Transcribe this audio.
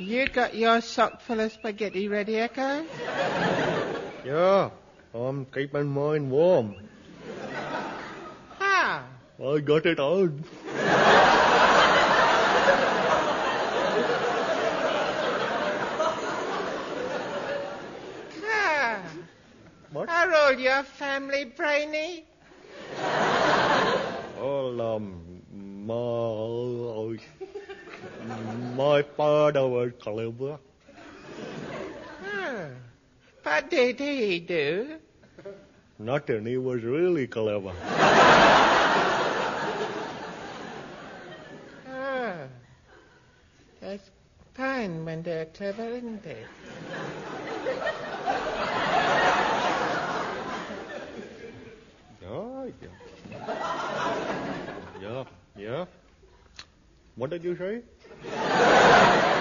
You got your sock full of spaghetti ready, Echo? Yeah, I'm keeping mine warm. How? I got it on. What? Are all your family brainy? Well, my father was clever. Oh. What did he do? Nothing, he was really clever. Oh. That's fine when they're clever, isn't it? Yeah. What did you say?